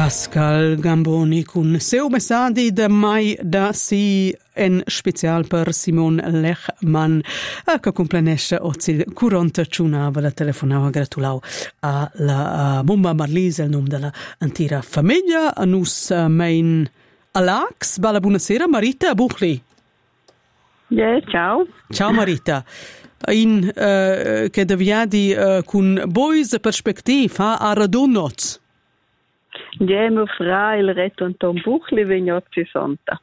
Pascal Gamboni con seu messaggi da mai da si en special per Simon Lechman che complenesce oggi 40 ciunava la telefonava gratulau a la Mumma Marlise il nome della antira famiglia nus main Alax. Bella buonasera Marita Buchli. Ciao. Ciao Marita. In che deviadi con boys perspectiva a radunot. Mio fratello il retto Anton Buchli vengono santa.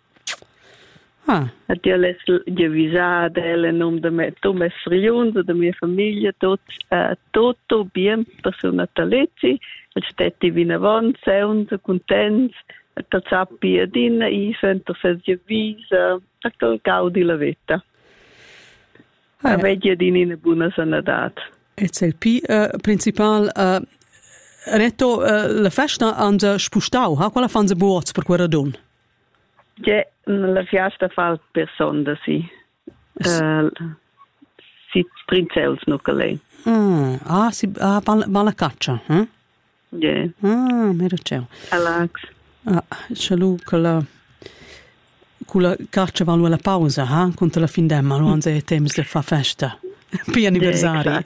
Io le avvisate il nome da me, Tom e Friunza, da mia famiglia, tutto bien persona talezzi, il stetti vinavon, seunza, contents, il sappi adina, i sento se avvisa, il gaudi la vita. Vedi adina in buona sanità. E c'è il principale retto la festa anda spustau, quella fanno buots per quella don. La festa fa persona sì. Si princels no lei. Si balla caccia, eh? Mera ciao. Alex. Salu con la caccia va la pausa, contro la fin d'emma, lo anze temps de fa festa. Pi anniversari.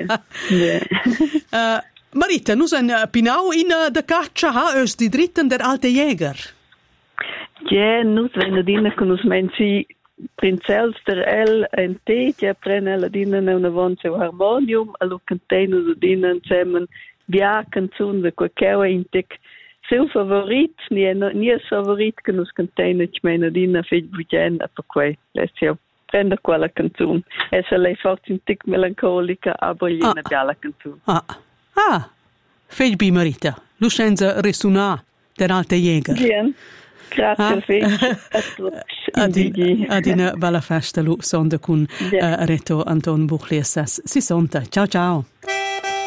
Marita, nu zijn pinau in de caccia is die dritten der alte Jäger. Nu zijn adina con us mensi princels der LNT, ja prenen adina una vonce harmonium, allo canteno adina insieme via canzone qua che intek seu favorit, nie favorit con us canteno cmena adina fej bugen per quei. Lesio prende quella canzone. Essa lei forse un tic melancolica, aber jena bella canzone. Fej bi Marita, Lucenza resuna der alte Jäger. Bien, grazie fej. Adina bella festa lu sonda con retto Anton Buchli. Si sonta. Ciao ciao.